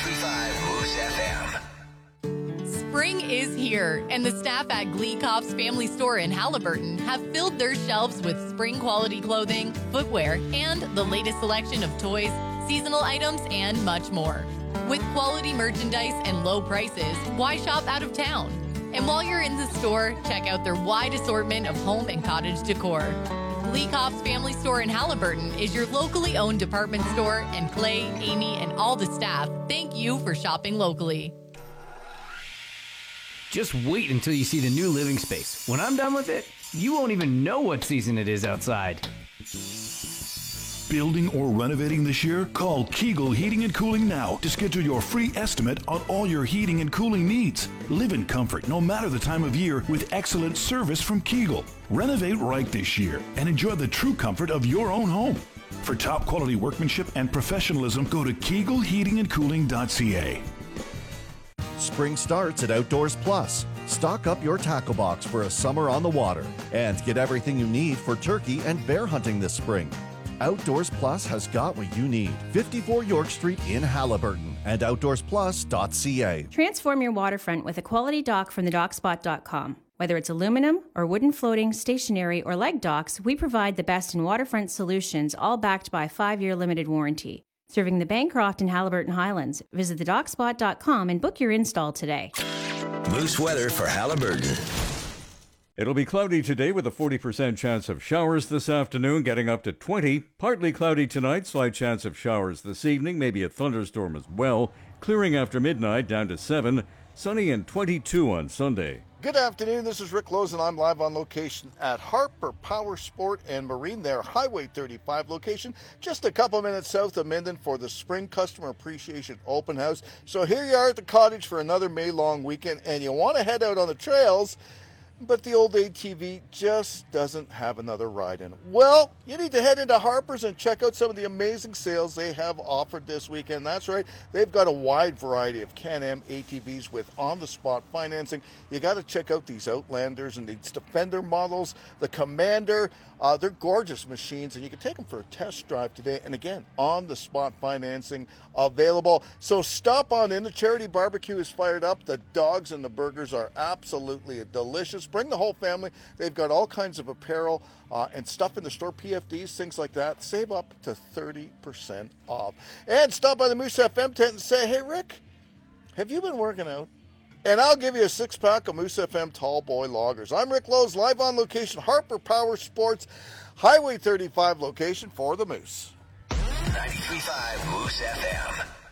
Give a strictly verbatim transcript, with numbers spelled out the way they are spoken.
ninety-three point five Moose F M. Spring is here, and the staff at Glee Cop's Family Store in Halliburton have filled their shelves with spring-quality clothing, footwear, and the latest selection of toys, seasonal items, and much more. With quality merchandise and low prices, why shop out of town? And while you're in the store, check out their wide assortment of home and cottage decor. Glee Cop's Family Store in Halliburton is your locally owned department store, and Clay, Amy, and all the staff thank you for shopping locally. Just wait until you see the new living space. When I'm done with it, you won't even know what season it is outside. Building or renovating this year? Call Kegel Heating and Cooling now to schedule your free estimate on all your heating and cooling needs. Live in comfort no matter the time of year with excellent service from Kegel. Renovate right this year and enjoy the true comfort of your own home. For top quality workmanship and professionalism, go to kegel heating and cooling dot c a. Spring starts at Outdoors Plus. Stock up your tackle box for a summer on the water and get everything you need for turkey and bear hunting this spring. Outdoors Plus has got what you need. fifty-four York Street in Halliburton and outdoors plus dot c a. Transform your waterfront with a quality dock from the dock spot dot com. Whether it's aluminum or wooden floating, stationary, or leg docks, we provide the best in waterfront solutions, all backed by a five-year limited warranty. Serving the Bancroft and Halliburton Highlands. Visit the dock spot dot com and book your install today. Moose weather for Halliburton. It'll be cloudy today with a forty percent chance of showers this afternoon, getting up to twenty. Partly cloudy tonight, slight chance of showers this evening, maybe a thunderstorm as well. Clearing after midnight, down to seven. Sunny and twenty-two on Sunday. Good afternoon, this is Rick Lowe's and I'm live on location at Harper Power Sport and Marine, their Highway thirty-five location, just a couple minutes south of Minden for the Spring Customer Appreciation Open House. So here you are at the cottage for another May-long weekend, and you want to head out on the trails, but the old A T V just doesn't have another ride in it. Well, you need to head into Harper's and check out some of the amazing sales they have offered this weekend. That's right, they've got a wide variety of Can-Am A T Vs with on-the-spot financing. You got to check out these Outlanders and these Defender models, the Commander. Uh, they're gorgeous machines, and you can take them for a test drive today. And again, on-the-spot financing available. So stop on in. The charity barbecue is fired up. The dogs and the burgers are absolutely delicious. Bring the whole family. They've got all kinds of apparel uh, and stuff in the store, P F Ds, things like that. Save up to thirty percent off. And stop by the Moose F M tent and say, hey, Rick, have you been working out? And I'll give you a six-pack of Moose F M Tall Boy Loggers. I'm Rick Lowe's, live on location, Harper Power Sports, Highway thirty-five location for the Moose. ninety-three point five Moose F M.